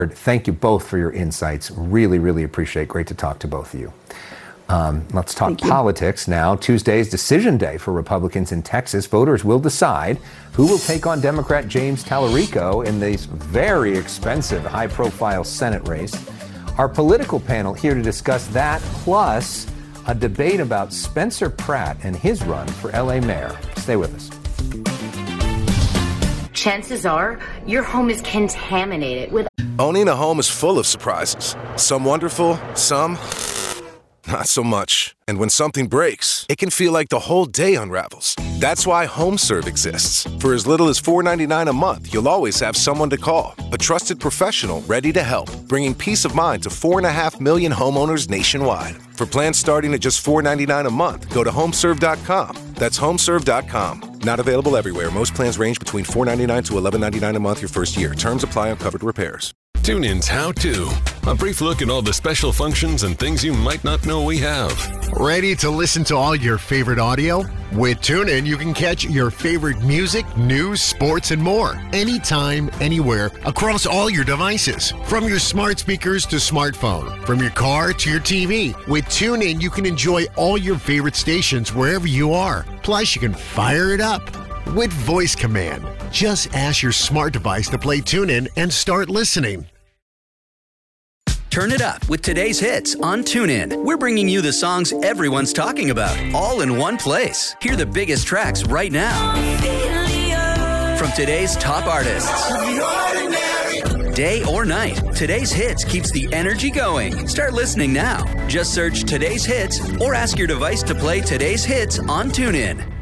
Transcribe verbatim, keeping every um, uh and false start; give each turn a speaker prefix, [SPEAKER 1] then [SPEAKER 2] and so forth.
[SPEAKER 1] Thank you both for your insights. Really, really appreciate it. Great to talk to both of you. Um, let's talk politics now. Tuesday is decision day for Republicans in Texas. Voters will decide who will take on Democrat James Tallarico in this very expensive, high-profile Senate race. Our political panel here to discuss that, plus a debate about Spencer Pratt and his run for L A mayor. Stay with us.
[SPEAKER 2] Chances are your home is contaminated with...
[SPEAKER 3] Owning a home is full of surprises. Some wonderful, some not so much. And when something breaks, it can feel like the whole day unravels. That's why HomeServe exists. For as little as four dollars and ninety-nine cents a month, you'll always have someone to call. A trusted professional ready to help, bringing peace of mind to four and a half million homeowners nationwide. For plans starting at just four dollars and ninety-nine cents a month, go to homeserve dot com. That's homeserve dot com. Not available everywhere. Most plans range between four dollars and ninety-nine cents to eleven dollars and ninety-nine cents a month your first year. Terms apply on covered repairs.
[SPEAKER 4] TuneIn's How To. A brief look at all the special functions and things you might not know we have.
[SPEAKER 5] Ready to listen to all your favorite audio? With TuneIn, you can catch your favorite music, news, sports, and more. Anytime, anywhere, across all your devices. From your smart speakers to smartphone. From your car to your T V. With TuneIn, you can enjoy all your favorite stations wherever you are. Plus, you can fire it up with voice command. Just ask your smart device to play TuneIn and start listening.
[SPEAKER 6] Turn it up with today's hits on TuneIn. We're bringing you the songs everyone's talking about, all in one place. Hear the biggest tracks right now from today's top artists. Day or night, today's hits keeps the energy going. Start listening now. Just search today's hits or ask your device to play today's hits on TuneIn.